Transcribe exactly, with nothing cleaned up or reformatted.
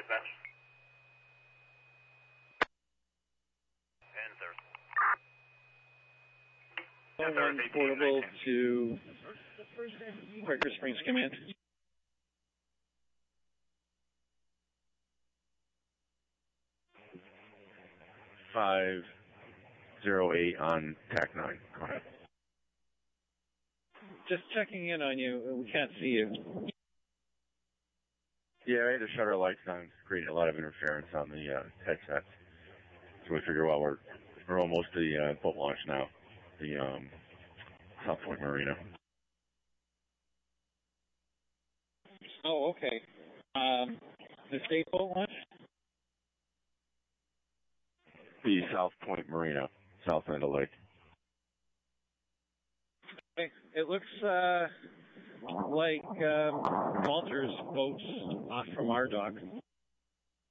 dispatch. And One portable to Quaker Springs Command. Five zero eight on T A C nine. Go ahead. Just checking in on you. We can't see you. Yeah, I had the shutter lights on, creating a lot of interference on the uh, headsets. So we figure, well, we're we're almost to the uh, boat launch now, the um, South Point Marina. Oh, okay. Um, the state boat launch? The South Point Marina, south end of the lake. Okay. It looks uh, like um, Walter's boats off from our dock.